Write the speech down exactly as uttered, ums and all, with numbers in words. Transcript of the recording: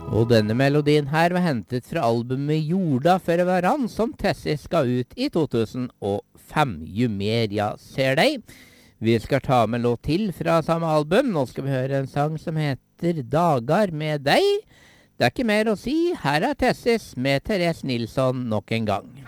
Og denne melodien her var hentet fra albumet Jorda for Varann, som Tessis ga ut i to tusen og fem. Jo mer jeg ser deg. Vi skal ta med låt til fra samme album. Nå skal vi høre en sang som heter Dagar med deg. Det er ikke mer å si. Her er Tessis med Therese Nilsson nok en gang.